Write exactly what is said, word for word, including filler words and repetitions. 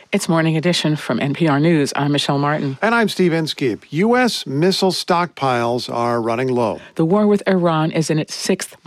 It's Morning Edition from N P R News. I'm Michelle Martin. And I'm Steve Inskeep. U S missile stockpiles are running low. The war with Iran is in its sixth